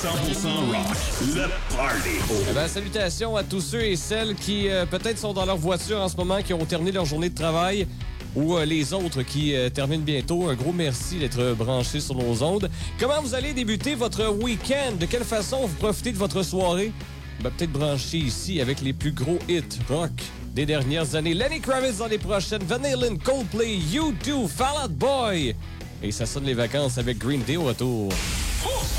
rock, le party. Eh ben, salutations à tous ceux et celles qui peut-être sont dans leur voiture en ce moment, qui ont terminé leur journée de travail, ou les autres qui terminent bientôt. Un gros merci d'être branchés sur nos ondes. Comment vous allez débuter votre week-end? De quelle façon vous profitez de votre soirée? Ben, peut-être branché ici avec les plus gros hits rock des dernières années. Lenny Kravitz dans les prochaines, Van Halen, Coldplay, U2, Fall Out Boy. Et ça sonne les vacances avec Green Day au retour.